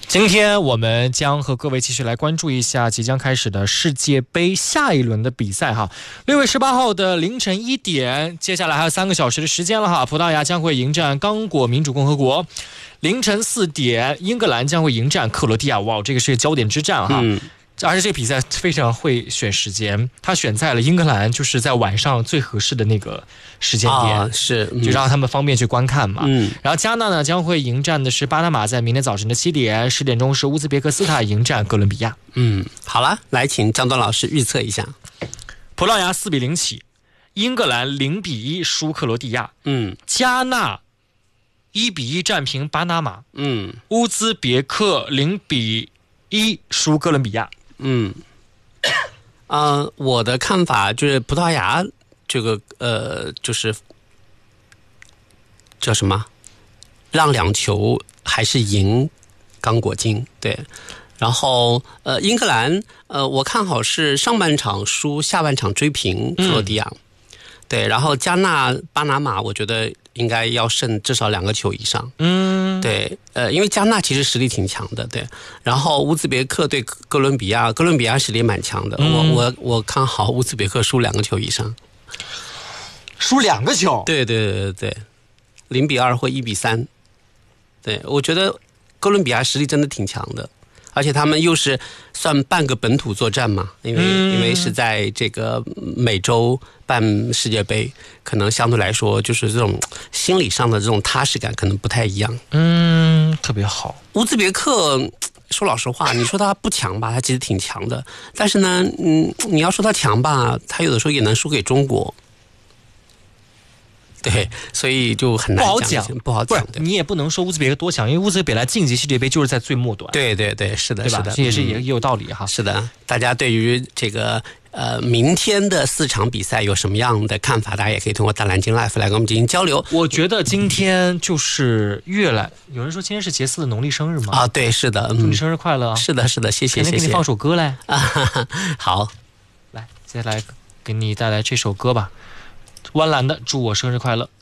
今天我们将和各位继续来关注一下即将开始的世界杯下一轮的比赛哈。6月18号的凌晨1点，接下来还有3个小时的时间了哈。葡萄牙将会迎战刚果民主共和国。凌晨4点，英格兰将会迎战克罗地亚。哇，这个是焦点之战哈。而且这个比赛非常会选时间，他选在了英格兰就是在晚上最合适的那个时间点， 是就让他们方便去观看嘛。然后加纳呢将会迎战的是巴拿马，在明天早晨的7点，10点钟是乌兹别克斯坦迎战哥伦比亚。 好了，来请张端老师预测一下。 葡萄牙4比0起，英格兰0比1输克罗地亚。加纳1比1战平巴拿马。乌兹别克0比1输哥伦比亚。 我的看法就是葡萄牙这个就是叫什么，让2球还是赢刚果金，对。然后英格兰我看好是上半场输，下半场追平克罗地亚。对，然后加纳巴拿马我觉得应该要胜至少2个球以上。对，因为加纳其实实力挺强的，对。然后乌兹别克对哥伦比亚，哥伦比亚实力蛮强的。我看好乌兹别克输2个球以上， 输2个球。 对，0比2或1比3。对，我觉得哥伦比亚实力真的挺强的。而且他们又是算半个本土作战嘛，因为是在这个美洲办世界杯，可能相对来说就是这种心理上的这种踏实感可能不太一样。 特别好。 乌兹别克说老实话，你说他不强吧，他其实挺强的，但是呢，你要说他强吧，他有的时候也能输给中国。对，所以就很难讲，不好讲。 你也不能说乌兹别克多强，因为乌兹别克本来晋级世界杯就是在最末端。 对，是的， 对吧？这也是也有道理哈。 是的，大家对于这个明天的4场比赛有什么样的看法？大家也可以通过大蓝鲸 Live 来跟我们进行交流。 我觉得今天就是有人说今天是杰斯的农历生日吗？ 对，是的， 祝你生日快乐。 是的，谢谢。 给你放首歌来。 好， 来，接下来给你带来这首歌吧。弯蓝的《祝我生日快乐》。